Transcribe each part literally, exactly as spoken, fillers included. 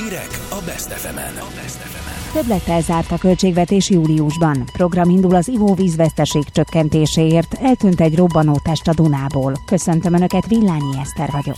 Hírek a Best ef emen. Többlettel zárt a költségvetés júliusban. Program indul az ivóvízveszteség csökkentéséért, eltűnt egy robbanótest a Dunából. Köszöntöm Önöket, Villányi Eszter vagyok.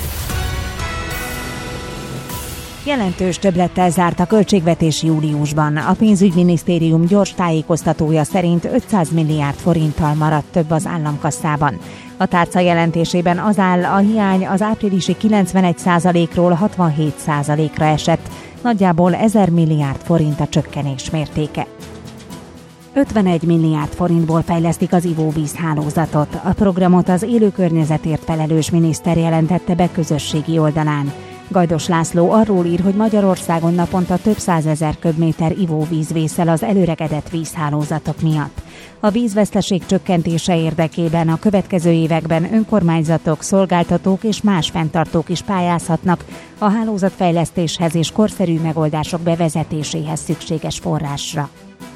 Jelentős többlettel zárt a költségvetés júliusban. A pénzügyminisztérium gyors tájékoztatója szerint ötszáz milliárd forinttal maradt több az államkasszában. A tárca jelentésében az áll, a hiány az áprilisi kilencvenegy százalékról hatvanhét százalékra esett, nagyjából ezer milliárd forint a csökkenés mértéke. ötvenegy milliárd forintból fejlesztik az ivóvízhálózatot. A programot az élő környezetért felelős miniszter jelentette be közösségi oldalán. Gajdos László arról ír, hogy Magyarországon naponta több százezer köbméter ivóvíz vészel az előregedett vízhálózatok miatt. A vízveszteség csökkentése érdekében a következő években önkormányzatok, szolgáltatók és más fenntartók is pályázhatnak a hálózatfejlesztéshez és korszerű megoldások bevezetéséhez szükséges forrásra.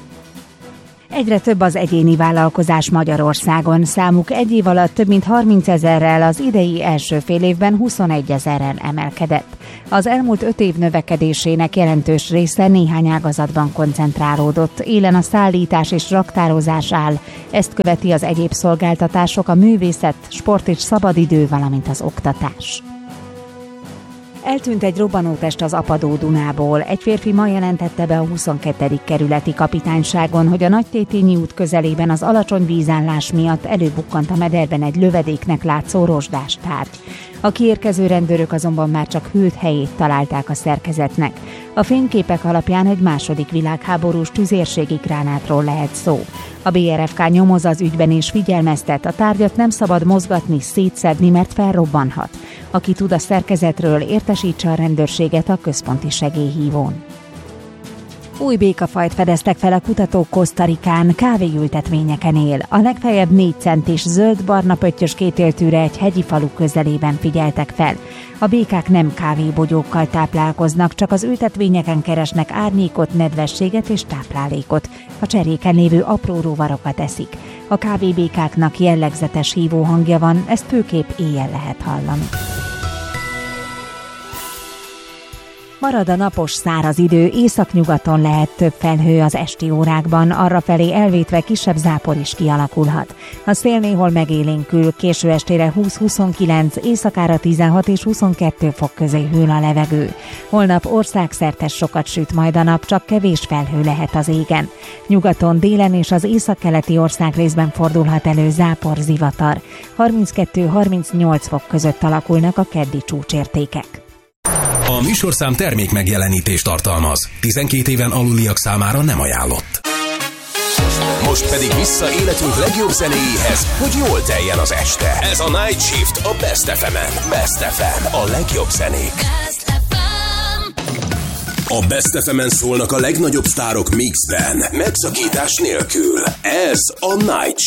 Egyre több az egyéni vállalkozás Magyarországon. Számuk egy év alatt több mint harmincezerrel, az idei első fél évben huszonegyezerrel emelkedett. Az elmúlt öt év növekedésének jelentős része néhány ágazatban koncentrálódott. Élen a szállítás és raktározás áll, ezt követi az egyéb szolgáltatások, a művészet, sport és szabadidő, valamint az oktatás. Eltűnt egy robbanótest az Apadó Dunából. Egy férfi ma jelentette be a huszonkettedik kerületi kapitányságon, hogy a Nagytétényi út közelében az alacsony vízállás miatt előbukkant a mederben egy lövedéknek látszó rozsdás tárgy. A kiérkező rendőrök azonban már csak hűlt helyét találták a szerkezetnek. A fényképek alapján egy második világháborús tüzérségi gránátról lehet szó. A bé er ef ká nyomoz az ügyben és figyelmeztet, a tárgyat nem szabad mozgatni, szétszedni, mert felrobbanhat. Aki tud a szerkezetről, értesítse a rendőrséget a központi segélyhívón. Új békafajt fedeztek fel a kutatók Costa Ricán, kávéültetvényeken él. A legfeljebb négy centis zöld-barna pöttyös kétéltűre egy hegyi falu közelében figyeltek fel. A békák nem kávébogyókkal táplálkoznak, csak az ültetvényeken keresnek árnyékot, nedvességet és táplálékot. A cseréken lévő apró rovarokat eszik. A kávébékáknak jellegzetes hívóhangja van, ezt főképp éjjel lehet hallani. Marad a napos száraz idő, északnyugaton lehet több felhő az esti órákban, arrafelé elvétve kisebb zápor is kialakulhat. A szél néhol megélénkül, késő estére húsz-huszonkilenc, éjszakára tizenhat és huszonkettő fok közé hűl a levegő. Holnap országszerte sokat süt majd a nap, csak kevés felhő lehet az égen. Nyugaton, délen és az északkeleti országrészben fordulhat elő zápor, zivatar. harminckettő-harmincnyolc fok között alakulnak a keddi csúcsértékek. A műsorszám termék megjelenítést tartalmaz. tizenkét éven aluliak számára nem ajánlott. Most pedig vissza életünk legjobb zenéjéhez, hogy jól teljen az este. Ez a Night Shift a Best ef emen. Best ef em, a legjobb zenék. A Best ef emen szólnak a legnagyobb sztárok mixben, megszakítás nélkül. Ez a Night